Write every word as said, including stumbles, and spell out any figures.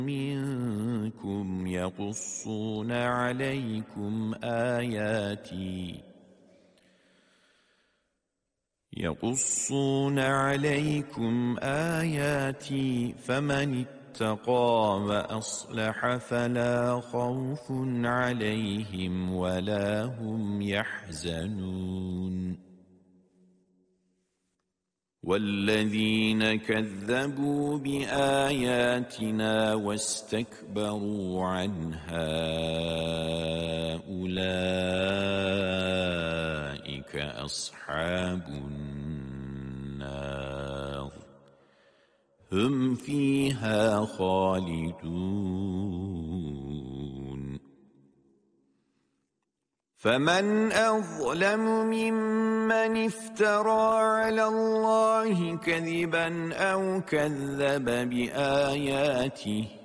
منكم يقصون عليكم آياتي يقصون عليكم آياتي فمن اتقى وأصلح فلا خوف عليهم ولا هم يحزنون والذين كذبوا بآياتنا واستكبروا عنها أولئك أصحاب النار هم فيها خالدون فمن أظلم ممن افترى على الله كذبا أو كذب بآياته